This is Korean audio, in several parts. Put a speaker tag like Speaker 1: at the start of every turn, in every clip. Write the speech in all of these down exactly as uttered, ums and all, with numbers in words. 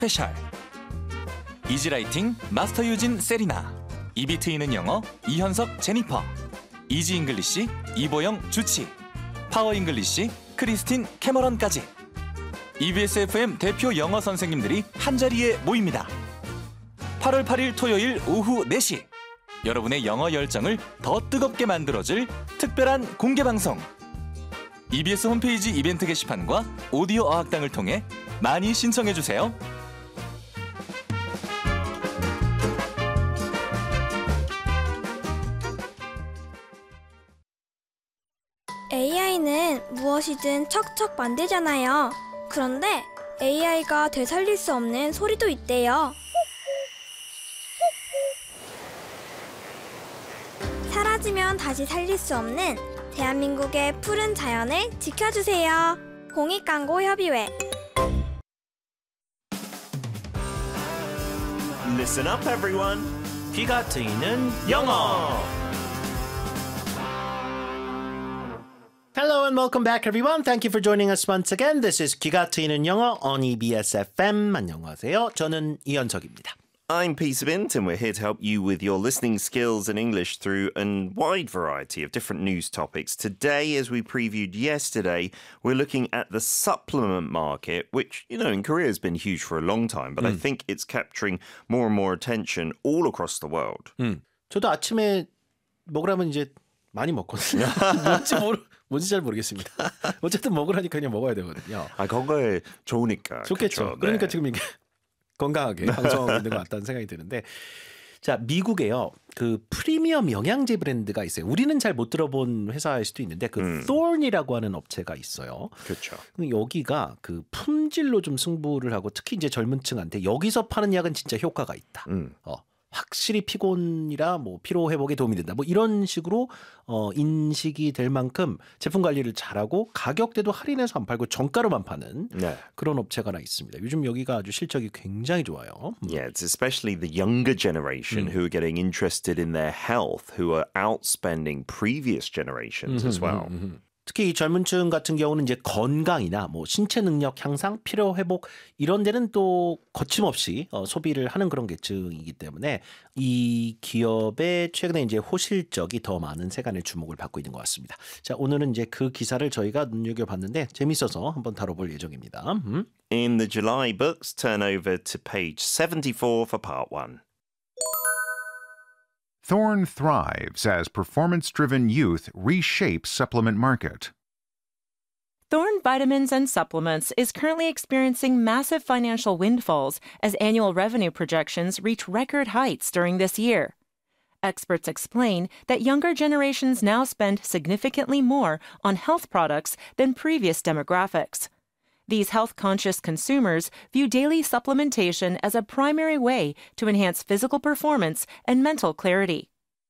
Speaker 1: 스페셜. 이지라이팅 마스터 유진 세리나, 입이 트이는 영어 이현석 제니퍼, 이지 잉글리시 이보영 주치, 파워 잉글리시 크리스틴 캐머런까지 이비에스 에프엠 대표 영어 선생님들이 한자리에 모입니다. 팔월 팔일 토요일 오후 네 시 여러분의 영어 열정을 더 뜨겁게 만들어줄 특별한 공개방송. 이비에스 홈페이지 이벤트 게시판과 오디오 어학당을 통해 많이 신청해주세요.
Speaker 2: 에이아이는 무엇이든 척척 만들잖아요. 그런데 에이아이가 되살릴 수 없는 소리도 있대요. 사라지면 다시 살릴 수 없는 대한민국의 푸른 자연을 지켜주세요. 공익광고협의회.
Speaker 3: Listen up, everyone.
Speaker 4: 귀가 트이는 영어. Hello and welcome back, everyone. Thank you for joining us once again. This is 귀가 트이는 영어 on 이비에스 에프엠. 안녕하세요. 저는 이현석입니다.
Speaker 3: I'm Peter Bint, and we're here to help you with your listening skills in English through a wide variety of different news topics. Today, as we previewed yesterday, we're looking at the supplement market, which, you know, in Korea has been huge for a long time, but mm. I think it's capturing more and more attention all across the world.
Speaker 4: 음, 저도 아침에 먹으라면 이제 많이 먹거든요. 뭔지 모르 뭔지 잘 모르겠습니다. 어쨌든 먹으라니까 그냥 먹어야 되거든요.
Speaker 3: 아, 건강에 좋으니까.
Speaker 4: 좋겠죠.
Speaker 3: 그쵸?
Speaker 4: 그러니까
Speaker 3: 네.
Speaker 4: 지금 이게 건강하게 방송하고 있는 것 같다는 생각이 드는데, 자, 미국에요. 그 프리미엄 영양제 브랜드가 있어요. 우리는 잘 못 들어본 회사일 수도 있는데 그
Speaker 3: 음.
Speaker 4: Thorne이라고 하는 업체가 있어요.
Speaker 3: 그렇죠.
Speaker 4: 여기가 그 품질로 좀 승부를 하고 특히 이제 젊은 층한테 여기서 파는 약은 진짜 효과가 있다.
Speaker 3: 음.
Speaker 4: 어. 확실히 피곤이라 뭐 피로 회복에 도움이 된다. 뭐 이런 식으로 어, 인식이 될 만큼 제품 관리를 잘하고 가격대도 할인해서 안 팔고 정가로만 파는
Speaker 3: 네.
Speaker 4: 그런 업체가 하나 있습니다. 요즘 여기가 아주 실적이 굉장히 좋아요.
Speaker 3: Yeah, it's especially the younger generation
Speaker 4: 음.
Speaker 3: who are getting interested in their health, who are outspending previous generations as well.
Speaker 4: 음, 음, 음. 특히 이 젊은 층 같은 경우는 이제 건강이나 뭐 신체 능력 향상, 피로 회복 이런 데는 또 거침없이 어, 소비를 하는 그런 계층이기 때문에 이 기업의 최근에 이제 호실적이 더 많은 세간의 주목을 받고 있는 것 같습니다. 자, 오늘은 이제 그 기사를 저희가 눈여겨봤는데 재밌어서 한번 다뤄볼 예정입니다. 음.
Speaker 3: In the July books, turn over to page seventy-four for part one.
Speaker 5: Thorne thrives as performance-driven youth reshapes supplement market.
Speaker 6: Thorne Vitamins and Supplements is currently experiencing massive financial windfalls as annual revenue projections reach record heights during this year. Experts explain that younger generations now spend significantly more on health products than previous demographics. These health-conscious consumers view daily supplementation as a primary way to enhance physical performance and mental clarity.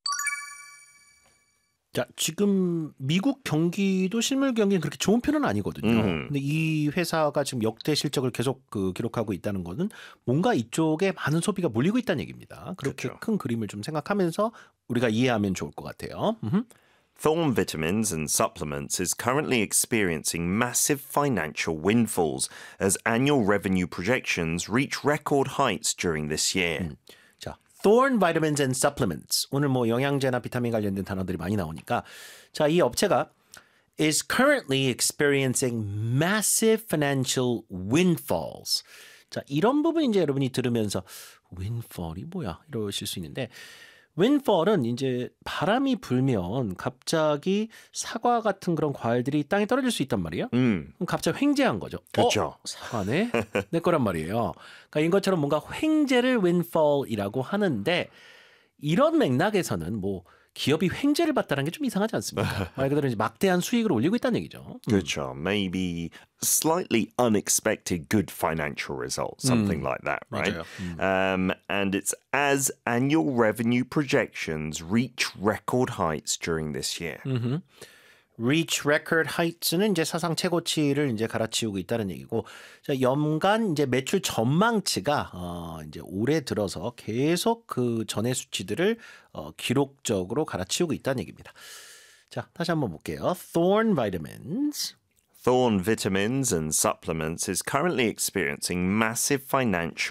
Speaker 4: 자, 지금 미국 경기도 실물 경기는 그렇게 좋은 편은 아니거든요.
Speaker 3: 음.
Speaker 4: 근데 이 회사가 지금 역대 실적을 계속 그 기록하고 있다는 것은 뭔가 이쪽에 많은 소비가 몰리고 있다는 얘기입니다. 그렇게
Speaker 3: 그렇죠.
Speaker 4: 큰 그림을 좀 생각하면서 우리가 이해하면 좋을 것 같아요. 음흠.
Speaker 3: Thorne Vitamins and Supplements is currently experiencing massive financial windfalls as annual revenue projections reach record heights during this year.
Speaker 4: 음. 자, Thorne Vitamins and Supplements. 오늘 뭐 영양제나 비타민 관련된 단어들이 많이 나오니까 자, 이 업체가 is currently experiencing massive financial windfalls. 자, 이런 부분 이제 여러분이 들으면서 windfall이 뭐야? 이러실 수 있는데 windfall은 이제 바람이 불면 갑자기 사과 같은 그런 과일들이 땅에 떨어질 수 있단 말이에요.
Speaker 3: 음.
Speaker 4: 그럼 갑자기 횡재한 거죠.
Speaker 3: 그렇죠.
Speaker 4: 어, 사과네? 내 거란 말이에요. 그러니까 이런 것처럼 뭔가 횡재를 windfall이라고 하는데 이런 맥락에서는 뭐 기업이 횡재를 받다는 게 좀 이상하지 않습니까? 말 그대로 이제 막대한 수익을 올리고 있다는 얘기죠.
Speaker 3: 그렇죠. Maybe slightly unexpected good financial results, something
Speaker 4: 음,
Speaker 3: like that, right?
Speaker 4: 맞아요. 음.
Speaker 3: Um, and it's as annual revenue projections reach record heights during this year.
Speaker 4: 음흠. reach record heights는 이제 사상 최고치를 이제 갈아치우고 있다는 얘기고, 자, 연간 이제 매출 전망치가 어, 이제 올해 들어서 계속 그 전의 수치들을 어, 기록적으로 갈아치우고 있다는 얘기입니다. 자, 다시 한번 볼게요. Thorne Vitamins.
Speaker 3: Thorne Vitamins and Supplements is currently experiencing massive financial